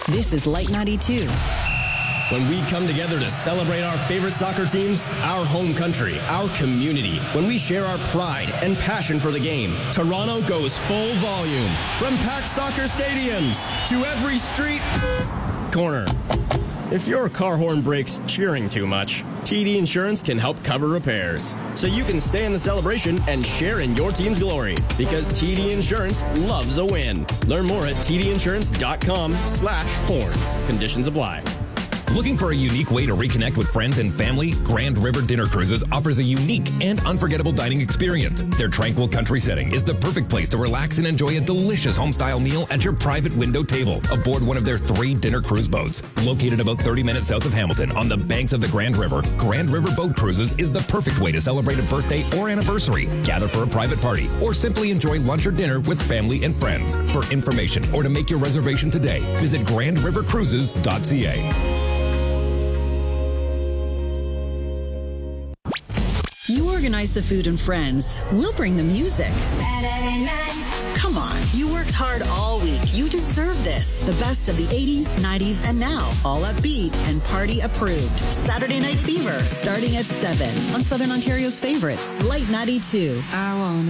This is Light 92. When we come together to celebrate our favorite soccer teams, our home country, our community, when we share our pride and passion for the game, Toronto goes full volume. From packed soccer stadiums to every street corner. If your car horn breaks cheering too much, TD Insurance can help cover repairs. So you can stay in the celebration and share in your team's glory. Because TD Insurance loves a win. Learn more at tdinsurance.com/horns. Conditions apply. Looking for a unique way to reconnect with friends and family? Grand River Dinner Cruises offers a unique and unforgettable dining experience. Their tranquil country setting is the perfect place to relax and enjoy a delicious home-style meal at your private window table aboard one of their 3 dinner cruise boats. Located about 30 minutes south of Hamilton on the banks of the Grand River Boat Cruises is the perfect way to celebrate a birthday or anniversary, gather for a private party, or simply enjoy lunch or dinner with family and friends. For information or to make your reservation today, visit grandrivercruises.ca. You organize the food and friends. We'll bring the music. Saturday night. Come on. You worked hard all week. You deserve this. The best of the 80s, 90s, and now. All upbeat and party approved. Saturday Night Fever, starting at 7 on Southern Ontario's favorites. Light 92. I want